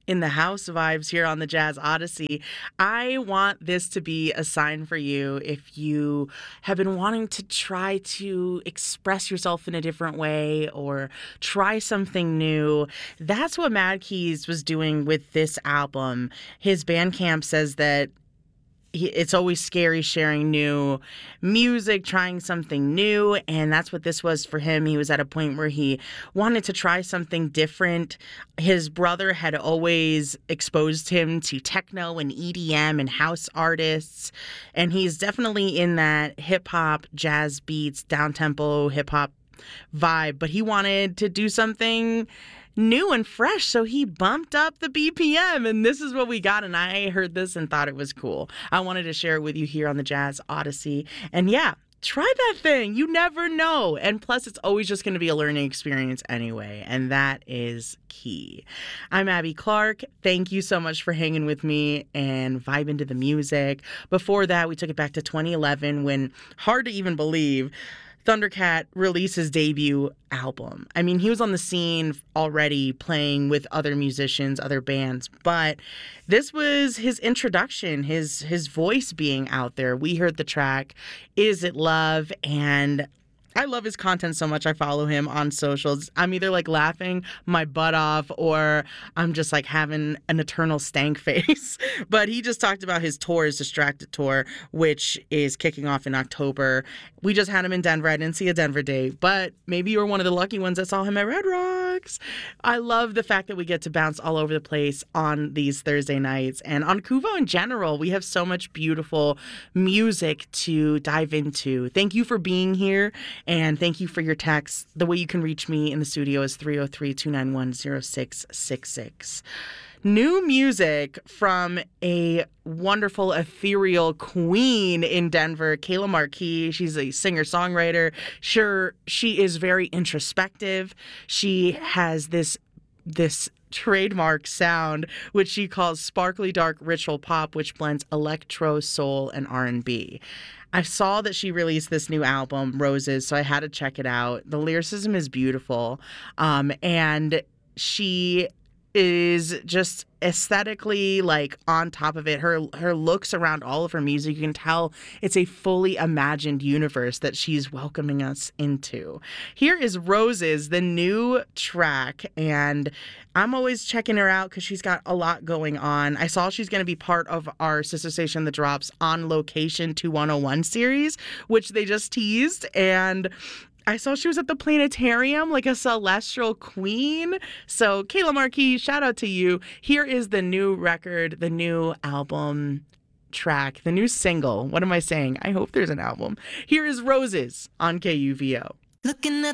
in the house vibes here on the Jazz Odyssey. I want this to be a sign for you if you have been wanting to try to express yourself in a different way or try something new. That's what Mad Keys was doing with this album. His Bandcamp says that it's always scary sharing new music, trying something new, and that's what this was for him. He was at a point where he wanted to try something different. His brother had always exposed him to techno and EDM and house artists, and he's definitely in that hip-hop, jazz beats, down-tempo hip-hop vibe, but he wanted to do something new and fresh, so he bumped up the BPM, and this is what we got, and I heard this and thought it was cool. I wanted to share it with you here on the Jazz Odyssey, and yeah, try that thing. You never know, and plus it's always just going to be a learning experience anyway, and that is key. I'm Abby Clark. Thank you so much for hanging with me and vibing to the music. Before that, we took it back to 2011 when, hard to even believe, Thundercat released his debut album. I mean, he was on the scene already playing with other musicians, other bands, but this was his introduction, his voice being out there. We heard the track, Is It Love? And I love his content so much. I follow him on socials. I'm either like laughing my butt off or I'm just like having an eternal stank face. But he just talked about his tour, his Distracted tour, which is kicking off in October. We just had him in Denver. I didn't see a Denver date, but maybe you were one of the lucky ones that saw him at Red Rocks. I love the fact that we get to bounce all over the place on these Thursday nights. And on Kuvo in general, we have so much beautiful music to dive into. Thank you for being here. And thank you for your texts. The way you can reach me in the studio is 303-291-0666. New music from a wonderful ethereal queen in Denver, Kayla Marquis. She's a singer-songwriter. Sure, she is very introspective. She has this trademark sound, which she calls sparkly dark ritual pop, which blends electro, soul, and R&B. I saw that she released this new album, Roses, so I had to check it out. The lyricism is beautiful, and she is just aesthetically like on top of it. Her looks around all of her music, you can tell it's a fully imagined universe that she's welcoming us into. Here is Roses, the new track, and I'm always checking her out because she's got a lot going on. I saw she's going to be part of our sister station, The Drops, On Location 2101 series, which they just teased, and I saw she was at the planetarium like a celestial queen. So Kayla Marquis, shout out to you. Here is the new record, the new album track, the new single. What am I saying? I hope there's an album. Here is Roses on KUVO. Looking at